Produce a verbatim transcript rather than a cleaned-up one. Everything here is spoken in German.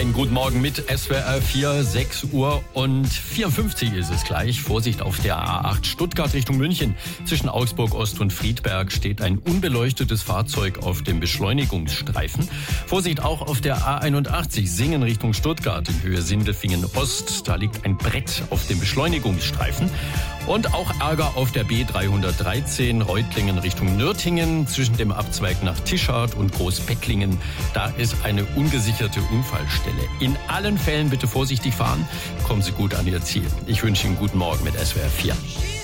Einen guten Morgen mit S W R vier, sechs Uhr und vierundfünfzig ist es gleich. Vorsicht auf der A acht Stuttgart Richtung München. Zwischen Augsburg Ost und Friedberg steht ein unbeleuchtetes Fahrzeug auf dem Beschleunigungsstreifen. Vorsicht auch auf der A einundachtzig Singen Richtung Stuttgart in Höhe Sindelfingen Ost. Da liegt ein Brett auf dem Beschleunigungsstreifen. Und auch Ärger auf der B dreihundertdreizehn Reutlingen Richtung Nürtingen zwischen dem Abzweig nach Tischard und Großbecklingen. Da ist eine ungesicherte Unfallstelle. In allen Fällen bitte vorsichtig fahren. Kommen Sie gut an Ihr Ziel. Ich wünsche Ihnen guten Morgen mit S W R vier.